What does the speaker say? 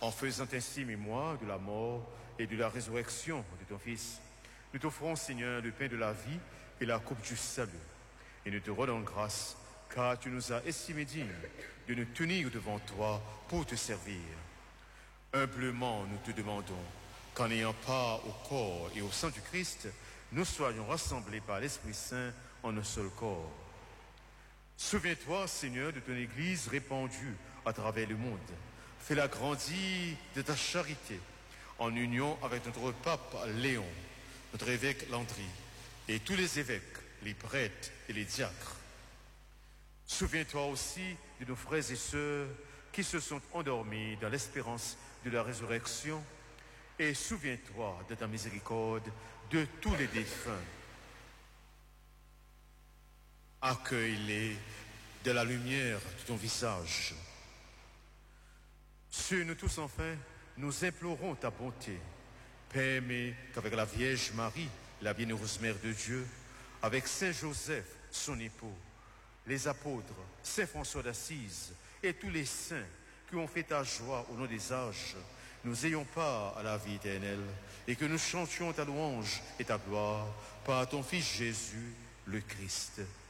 En faisant ainsi mémoire de la mort et de la résurrection de ton Fils, nous t'offrons, Seigneur, le pain de la vie et la coupe du salut. Et nous te rendons grâce, car tu nous as estimés dignes de nous tenir devant toi pour te servir. Humblement, nous te demandons qu'en ayant part au corps et au sang du Christ, nous soyons rassemblés par l'Esprit Saint en un seul corps. Souviens-toi, Seigneur, de ton Église répandue à travers le monde. Fais-la grandir de ta charité, en union avec notre pape Léon, notre évêque Landry, et tous les évêques, les prêtres et les diacres. Souviens-toi aussi de nos frères et sœurs qui se sont endormis dans l'espérance de la résurrection, et souviens-toi de ta miséricorde de tous les défunts. Accueille-les de la lumière de ton visage. Sur nous tous, enfin, nous implorons ta bonté. Permets qu'avec la Vierge Marie, la bienheureuse Mère de Dieu, avec Saint Joseph, son époux, les apôtres, Saint François d'Assise et tous les saints qui ont fait ta joie au nom des âges, nous ayons part à la vie éternelle et que nous chantions ta louange et ta gloire par ton Fils Jésus, le Christ.